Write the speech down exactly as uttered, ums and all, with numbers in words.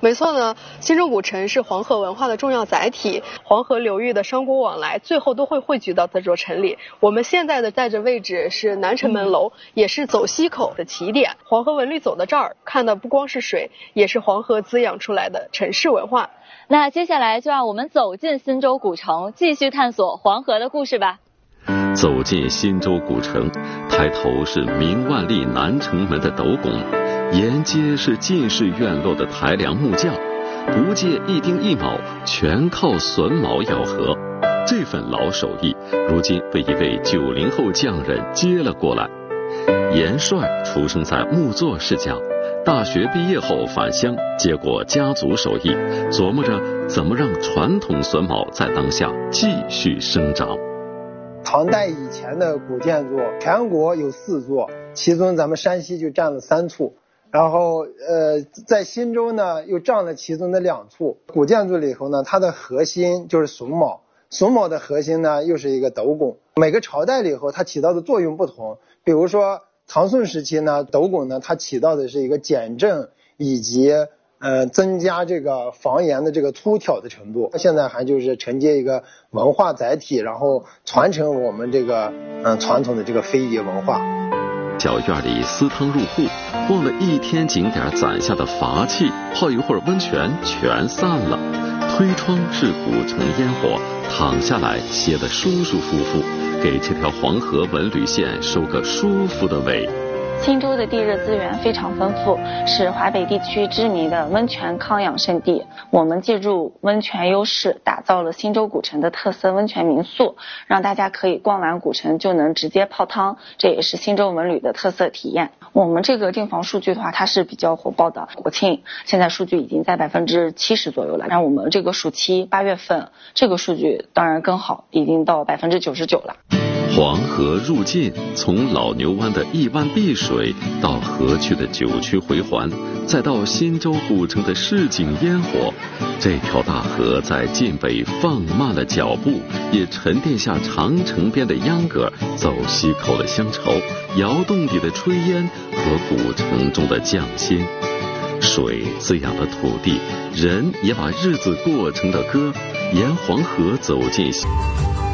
没错呢，新州古城是黄河文化的重要载体，黄河流域的商贾往来最后都会汇聚到这座城里。我们现在的在这位置是南城门楼，也是走西口的起点。黄河文旅走到这儿，看的不光是水，也是黄河滋养出来的城市文化。 那接下来就让我们走进新州古城，继续探索黄河的故事吧。 走进新州古城，抬头是明万历南城门的斗拱，沿街是进士院落的抬梁木匠，不借一丁一卯，全靠榫卯咬合。这份老手艺，如今被一位九零后匠人接了过来。严帅出生在木作世家，大学毕业后返乡，接过家族手艺，琢磨着怎么让传统榫卯在当下继续生长。 唐代以前的古建筑，全国有四座，其中咱们山西就占了三处，然后呃，在新州呢又占了其中的两处。古建筑里头呢，它的核心就是榫卯，榫卯的核心呢又是一个斗拱。每个朝代里头它起到的作用不同，比如说唐宋时期呢，斗拱呢它起到的是一个减震以及呃，增加这个房檐的这个粗挑的程度。现在还就是承接一个文化载体，然后传承我们这个嗯、呃、传统的这个非遗文化。 小院里私汤入户，逛了一天景点攒下的乏气，泡一会儿温泉全散了。推窗是古城烟火，躺下来歇得舒舒服服，给这条黄河文旅线收个舒服的尾。 新州的地热资源非常丰富，是华北地区知名的温泉康养胜地。我们借助温泉优势，打造了新州古城的特色温泉民宿，让大家可以逛完古城就能直接泡汤，这也是新州文旅的特色体验。我们这个订房数据的话，它是比较火爆的。国庆现在数据已经在百分之七十左右了，然后我们这个暑期八月份这个数据当然更好，已经到百分之九十九了。 黄河入晋，从老牛湾的一湾碧水到河曲的九曲回环，再到新州古城的市井烟火，这条大河在晋北放慢了脚步，也沉淀下长城边的秧歌，走西口的乡愁，窑洞里的炊烟和古城中的匠心。水滋养了土地，人也把日子过成了歌，沿黄河走进